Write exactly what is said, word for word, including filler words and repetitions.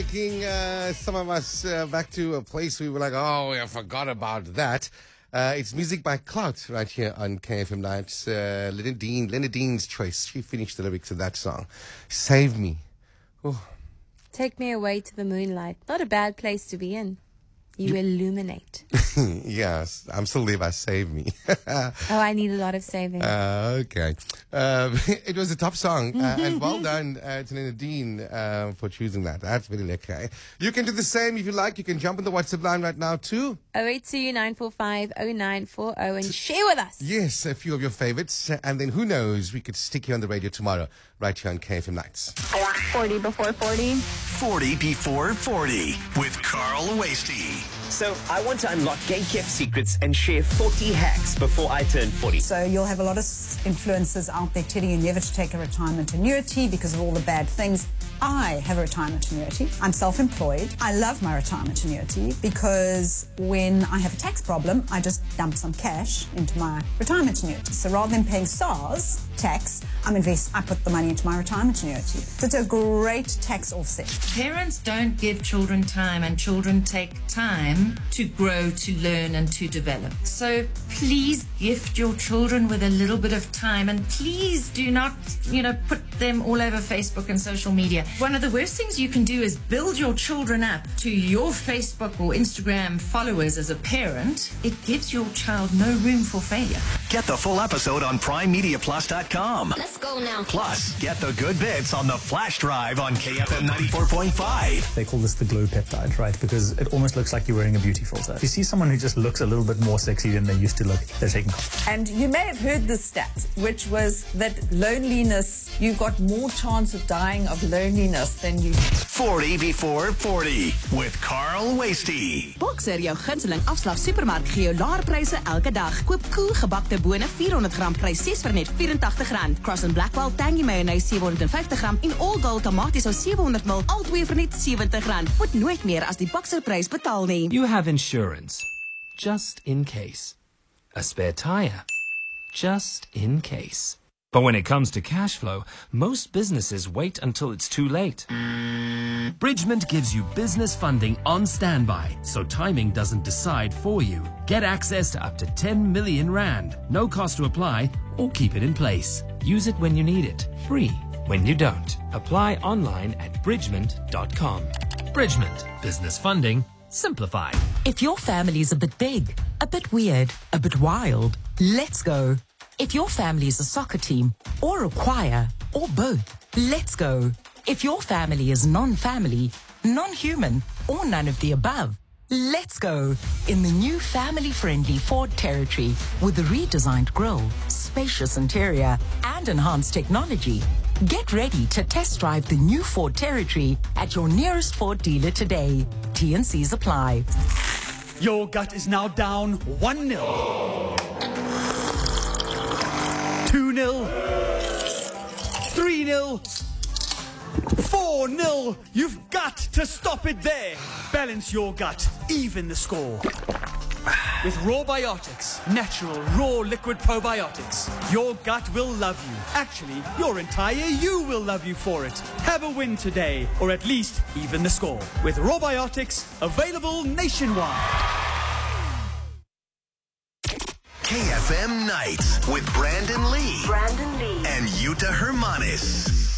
taking uh, some of us uh, back to a place we were like, oh, I forgot about that. Uh, it's music by Clout right here on K F M Nights. Uh, Linda Dean, Linda Dean's choice. She finished the lyrics of that song. Save Me. Oh. Take me away to the moonlight. Not a bad place to be in. You illuminate. Yes, I'm still there by Save Me. Oh, I need a lot of saving. Uh, okay. Um, it was a top song. Uh, and well done uh, to Linda Dean uh, for choosing that. That's really okay. You can do the same if you like. You can jump on the WhatsApp line right now too. oh eight two nine four five oh nine four oh and share with us. Yes, a few of your favorites. And then who knows, we could stick you on the radio tomorrow right here on K F M Nights. forty before forty. forty before forty with Carl Wasty. So I want to unlock gay-kept secrets and share forty hacks before I turn forty. So you'll have a lot of influencers out there telling you never to take a retirement annuity because of all the bad things. I have a retirement annuity. I'm self-employed. I love my retirement annuity because when I have a tax problem, I just dump some cash into my retirement annuity. So rather than paying SARS tax, I'm invest. I put the money into my retirement annuity. So it's a great tax offset. Parents don't give children time, and children take time to grow, to learn, and to develop. So please gift your children with a little bit of time, and please do not, you know, put them all over Facebook and social media. One of the worst things you can do is build your children up to your Facebook or Instagram followers as a parent. It gives your child no room for failure. Get the full episode on prime media plus dot com. Let's go now. Plus, get the good bits on the flash drive on K F M ninety-four point five. They call this the glow peptide, right? Because it almost looks like you're wearing a beauty filter. If you see someone who just looks a little bit more sexy than they used to look, they're taking coffee. And you may have heard this stat, which was that loneliness, you've got more chance of dying of loneliness than you. forty before forty with Carl Wasty. Boxer, jou gunsteling afslag supermark gee jou laer pryse elke dag. Koop koe gebakte bone four hundred gram prys six vir net eighty-four rand. Cross and Blackwell tangy mayonnaise seven hundred fifty gram en All Gold tomaties ou seven hundred milliliters al twee vir net seventy rand. Moet nooit meer as die Boxer prys betaal nie. You have insurance, just in case. A spare tire, just in case. But when it comes to cash flow, most businesses wait until it's too late. Bridgement gives you business funding on standby, so timing doesn't decide for you. Get access to up to ten million rand. No cost to apply or keep it in place. Use it when you need it, free when you don't. Apply online at bridgement dot com. Bridgement. Business funding simplified. If your family's a bit big, a bit weird, a bit wild, let's go. If your family is a soccer team, or a choir, or both, let's go. If your family is non-family, non-human, or none of the above, let's go. In the new family-friendly Ford Territory with a redesigned grille, spacious interior, and enhanced technology. Get ready to test drive the new Ford Territory at your nearest Ford dealer today. T and C's apply. Your gut is now down one nil. two nil. three nil. four nil. You've got to stop it there. Balance your gut. Even the score. With Rawbiotics, natural, raw liquid probiotics. Your gut will love you. Actually, your entire you will love you for it. Have a win today, or at least even the score. With Rawbiotics, available nationwide. K F M Nights with Brandon Lee. Brandon Lee. And Yuta Hermanis.